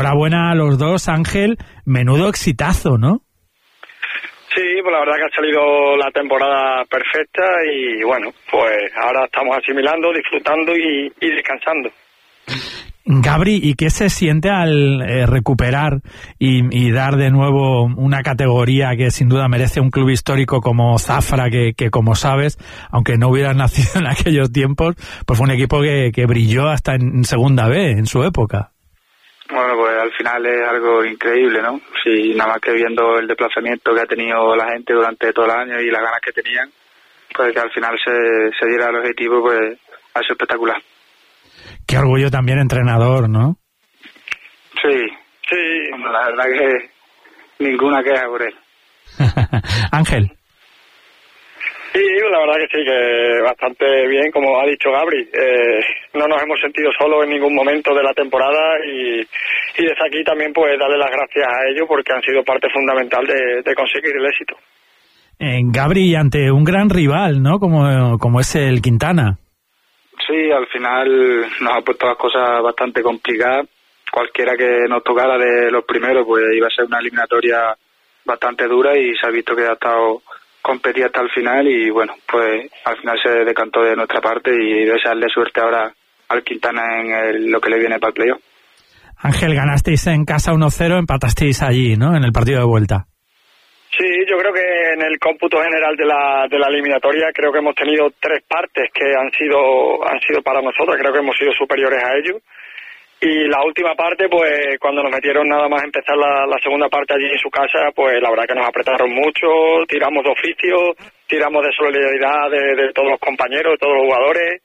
enhorabuena a los dos, Ángel. Menudo exitazo, ¿no? Sí, pues la verdad que ha salido la temporada perfecta y bueno, pues ahora estamos asimilando, disfrutando y descansando. Gabri, ¿y qué se siente al recuperar y dar de nuevo una categoría que sin duda merece un club histórico como Zafra, que como sabes, aunque no hubieras nacido en aquellos tiempos, pues fue un equipo que brilló hasta en segunda B en su época? Bueno, pues al final es algo increíble, ¿no? Sí, nada más que viendo el desplazamiento que ha tenido la gente durante todo el año y las ganas que tenían, pues que al final se diera el objetivo, pues ha sido espectacular. Qué orgullo también entrenador, ¿no? Sí, la verdad que ninguna queja por él. Ángel. Sí, la verdad que sí, que bastante bien, como ha dicho Gabri. No nos hemos sentido solos en ningún momento de la temporada y desde aquí también pues darle las gracias a ellos porque han sido parte fundamental de conseguir el éxito. Gabri, ante un gran rival, ¿no? Como es el Quintana. Sí, al final nos ha puesto las cosas bastante complicadas. Cualquiera que nos tocara de los primeros, pues iba a ser una eliminatoria bastante dura y se ha visto que ha estado competida hasta el final y bueno, pues al final se decantó de nuestra parte y desearle suerte ahora al Quintana en lo que le viene para el playoff. Ángel, ganasteis en casa 1-0, empatasteis allí, ¿no? En el partido de vuelta. Sí, yo creo que en el cómputo general de la eliminatoria creo que hemos tenido 3 partes que han sido para nosotros, creo que hemos sido superiores a ellos. Y la última parte, pues cuando nos metieron nada más empezar la segunda parte allí en su casa, pues la verdad que nos apretaron mucho, tiramos de oficio, tiramos de solidaridad de todos los compañeros, de todos los jugadores.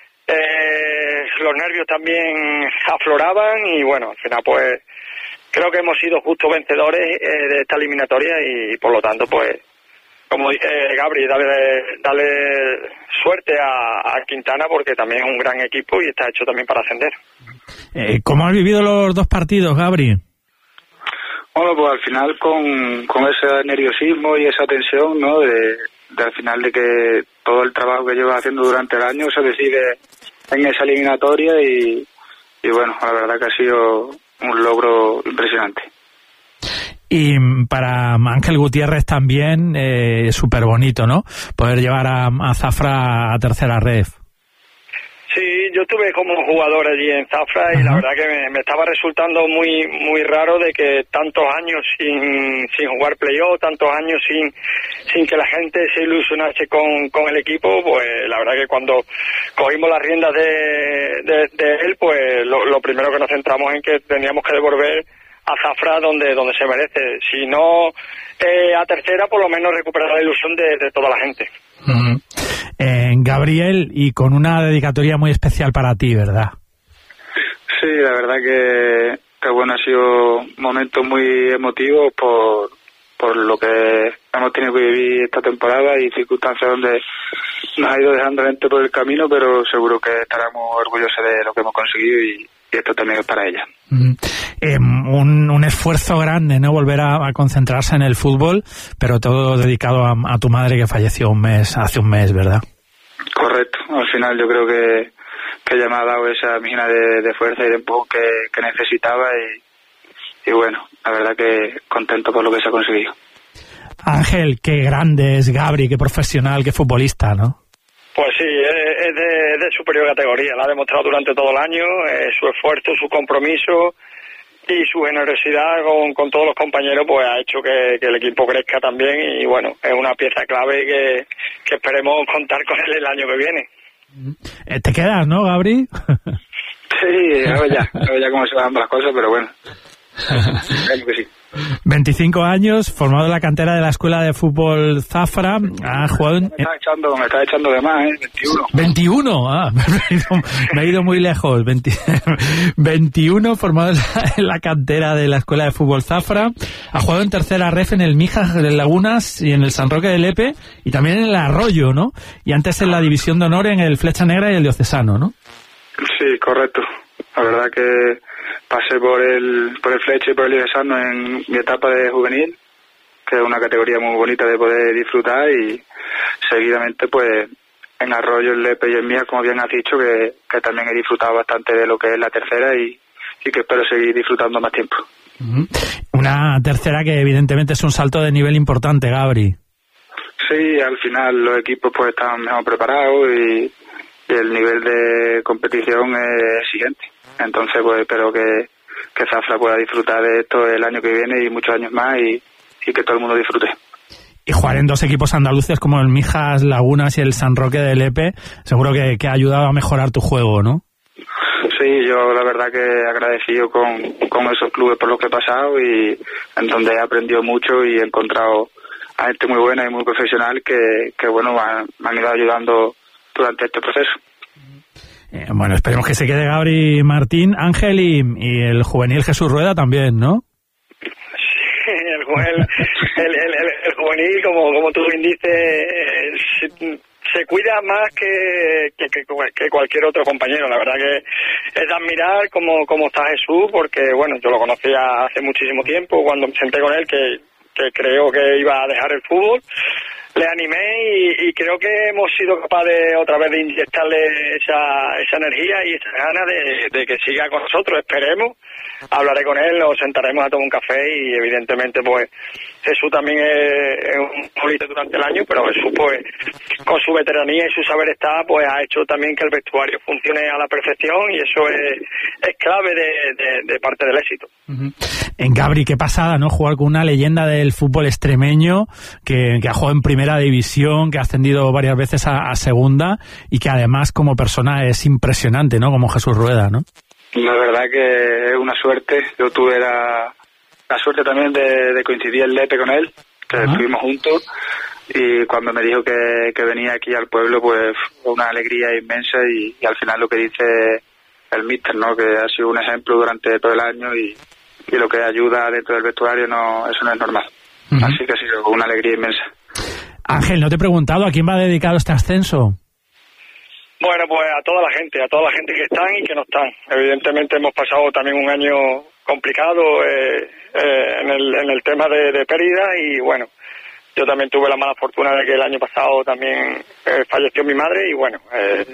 Los nervios también afloraban y bueno, al final pues creo que hemos sido justos vencedores de esta eliminatoria y por lo tanto pues como dice Gabri, dale suerte a Quintana porque también es un gran equipo y está hecho también para ascender. ¿Cómo has vivido los dos partidos, Gabri? Bueno, pues al final con ese nerviosismo y esa tensión, ¿no? De al final de que todo el trabajo que llevas haciendo durante el año se decide en esa eliminatoria y bueno, la verdad que ha sido un logro impresionante. Y para Ángel Gutiérrez también súper bonito, ¿no? Poder llevar a Zafra a tercera ref. Sí, yo estuve como jugador allí en Zafra y la verdad que me estaba resultando muy muy raro de que tantos años sin jugar playoff, tantos años sin que la gente se ilusionase con el equipo, pues la verdad que cuando cogimos las riendas de él, pues lo primero que nos centramos en que teníamos que devolver a Zafra donde se merece. Si no a tercera, por lo menos recuperar la ilusión de toda la gente. Gabriel, y con una dedicatoria muy especial para ti, ¿verdad? Sí, la verdad que bueno, ha sido momentos muy emotivos por lo que hemos tenido que vivir esta temporada y circunstancias donde nos ha ido dejando gente por el camino, pero seguro que estaremos orgullosos de lo que hemos conseguido y esto también es para ella. Un esfuerzo grande, ¿no? Volver a concentrarse en el fútbol, pero todo dedicado a tu madre que falleció hace un mes, ¿verdad? Correcto. Al final yo creo que ella me ha dado esa mina de fuerza y de empujón que necesitaba y bueno, la verdad que contento por lo que se ha conseguido. Ángel, qué grande es Gabri, qué profesional, qué futbolista, ¿no? Pues sí, es de superior categoría, la ha demostrado durante todo el año, su esfuerzo, su compromiso y su generosidad con todos los compañeros pues ha hecho que el equipo crezca también y bueno, es una pieza clave que esperemos contar con él el año que viene. ¿Te quedas, no, Gabri? Sí, a ver ya cómo se van dando las cosas, pero bueno, creo que sí. 25 años, formado en la cantera de la Escuela de Fútbol Zafra, ha jugado Me está echando de más, 21. 21, me he ido muy lejos. 21, formado en la cantera de la Escuela de Fútbol Zafra, ha jugado en tercera ref en el Mijas de Lagunas y en el San Roque de Lepe, y también en el Arroyo, ¿no? Y antes en la División de Honor en el Flecha Negra y el Diocesano, ¿no? Sí, correcto. La verdad que pasé por el Flecha y por el Diocesano en mi etapa de juvenil, que es una categoría muy bonita de poder disfrutar, y seguidamente pues en Arroyo, en Lepe y en Mijas, como bien has dicho, que también he disfrutado bastante de lo que es la tercera y que espero seguir disfrutando más tiempo. Una tercera que evidentemente es un salto de nivel importante, Gabri. Sí, al final los equipos pues están mejor preparados y el nivel de competición es siguiente. Entonces pues espero que Zafra pueda disfrutar de esto el año que viene y muchos años más y que todo el mundo disfrute. Y jugar en dos equipos andaluces como el Mijas Lagunas y el San Roque de Lepe seguro que ha ayudado a mejorar tu juego, ¿no? Sí, yo la verdad que agradecido con esos clubes por los que he pasado y en donde he aprendido mucho y he encontrado a gente muy buena y muy profesional que bueno, me han ido ayudando durante este proceso. Bueno, esperemos que se quede Gabri Martín, Ángel y el juvenil Jesús Rueda también, ¿no? Sí, el juvenil, como tú bien dices, se cuida más que cualquier otro compañero. La verdad que es de admirar cómo está Jesús, porque bueno, yo lo conocía hace muchísimo tiempo, cuando me senté con él, que creo que iba a dejar el fútbol. Le animé y creo que hemos sido capaces otra vez de inyectarle esa energía y esa ganas de que siga con nosotros. Esperemos, hablaré con él, nos sentaremos a tomar un café y evidentemente pues Jesús también es un futbolista durante el año, pero Jesús pues con su veteranía y su saber estar pues ha hecho también que el vestuario funcione a la perfección y eso es clave de parte del éxito. En Gabri, qué pasada, ¿no? Jugar con una leyenda del fútbol extremeño que ha jugado en primera división, que ha ascendido varias veces a segunda y que además como persona es impresionante, ¿no? Como Jesús Rueda, ¿no? La verdad que es una suerte. Yo tuve la suerte también de coincidir en Lepe con él, que estuvimos juntos, y cuando me dijo que venía aquí al pueblo, pues fue una alegría inmensa y al final lo que dice el míster, ¿no? Que ha sido un ejemplo durante todo el año y lo que ayuda dentro del vestuario eso no es normal. Así que ha sido una alegría inmensa. Ángel, no te he preguntado a quién va dedicado este ascenso. Bueno, pues a toda la gente que están y que no están. Evidentemente hemos pasado también un año complicado en el tema de pérdida y bueno, yo también tuve la mala fortuna de que el año pasado también falleció mi madre y bueno,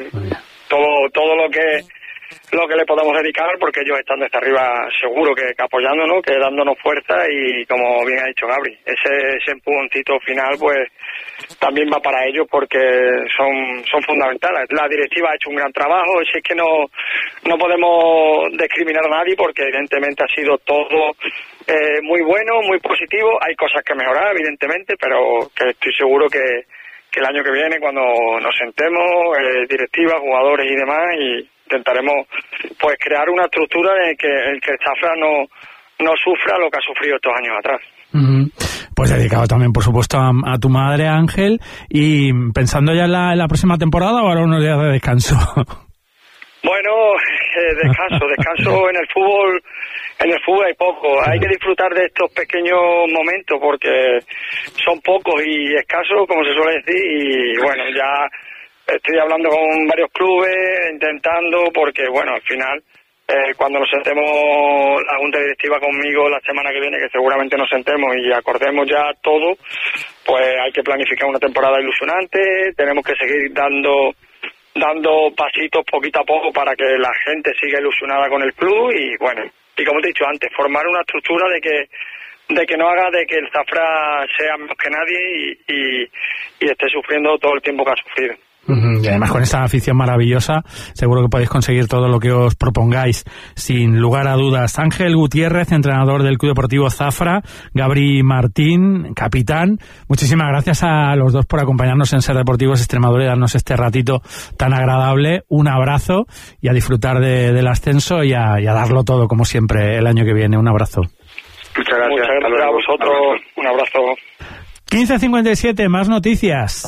todo lo que le podamos dedicar, porque ellos están desde arriba seguro que apoyándonos, que dándonos fuerza y como bien ha dicho Gabri, ese empujoncito final pues también va para ellos porque son fundamentales. La directiva ha hecho un gran trabajo, es que no podemos discriminar a nadie porque evidentemente ha sido todo muy bueno, muy positivo. Hay cosas que mejorar evidentemente, pero que estoy seguro que el año que viene cuando nos sentemos, directiva, jugadores y demás, y intentaremos pues crear una estructura en que el Zafra no sufra lo que ha sufrido estos años atrás. Pues dedicado también, por supuesto, a tu madre, Ángel, y pensando ya en la próxima temporada o ahora unos días de descanso. Bueno, descanso en el fútbol hay poco. Hay que disfrutar de estos pequeños momentos porque son pocos y escasos, como se suele decir, y bueno, ya estoy hablando con varios clubes, intentando, porque bueno, al final, cuando nos sentemos la junta directiva conmigo la semana que viene, que seguramente nos sentemos y acordemos ya todo, pues hay que planificar una temporada ilusionante, tenemos que seguir dando pasitos poquito a poco para que la gente siga ilusionada con el club y bueno, y como te he dicho antes, formar una estructura de que no haga de que el Zafra sea más que nadie y esté sufriendo todo el tiempo que ha sufrido. Y además con esa afición maravillosa seguro que podéis conseguir todo lo que os propongáis sin lugar a dudas. Ángel Gutiérrez, entrenador del Club Deportivo Zafra, Gabri Martín, capitán, muchísimas gracias a los dos por acompañarnos en Ser Deportivos Extremadura y darnos este ratito tan agradable. Un abrazo y a disfrutar del ascenso y a darlo todo como siempre el año que viene. Un abrazo. Muchas gracias a vosotros, un abrazo. 15:57, más noticias.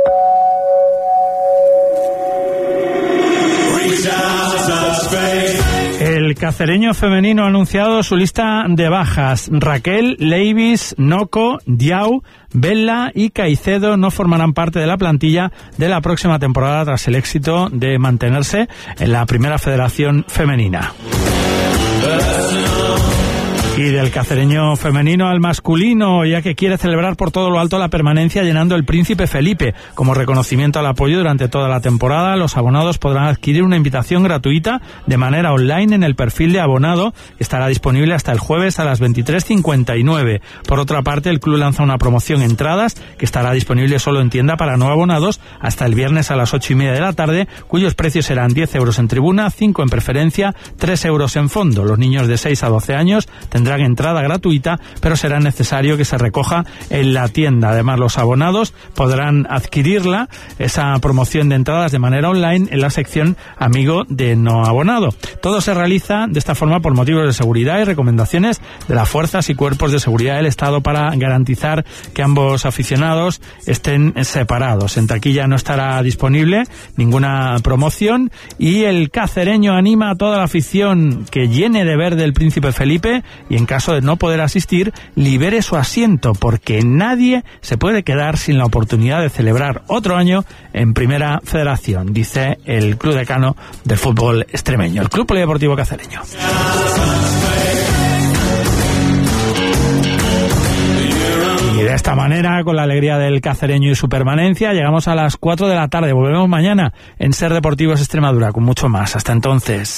El cacereño femenino ha anunciado su lista de bajas. Raquel, Leivis, Noco, Diau, Bella y Caicedo no formarán parte de la plantilla de la próxima temporada tras el éxito de mantenerse en la primera federación femenina. Y del cacereño femenino al masculino, ya que quiere celebrar por todo lo alto la permanencia llenando el Príncipe Felipe. Como reconocimiento al apoyo durante toda la temporada, los abonados podrán adquirir una invitación gratuita de manera online en el perfil de abonado, que estará disponible hasta el jueves a las 23:59. Por otra parte, el club lanza una promoción entradas que estará disponible solo en tienda para no abonados hasta el viernes a las 8:30 de la tarde, cuyos precios serán 10 euros en tribuna, 5 en preferencia, 3 euros en fondo. Los niños de 6 a 12 años tendrán entrada gratuita, pero será necesario que se recoja en la tienda. Además, los abonados podrán adquirirla, esa promoción de entradas, de manera online en la sección Amigo de no abonado. Todo se realiza de esta forma por motivos de seguridad y recomendaciones de las fuerzas y cuerpos de seguridad del Estado para garantizar que ambos aficionados estén separados. En taquilla no estará disponible ninguna promoción y el cacereño anima a toda la afición que llene de verde el Príncipe Felipe y, en caso de no poder asistir, libere su asiento, porque nadie se puede quedar sin la oportunidad de celebrar otro año en Primera Federación, dice el Club Decano del fútbol extremeño, el Club Polideportivo Cacereño. Y de esta manera, con la alegría del cacereño y su permanencia, llegamos a las 4 de la tarde. Volvemos mañana en Ser Deportivos Extremadura con mucho más. Hasta entonces.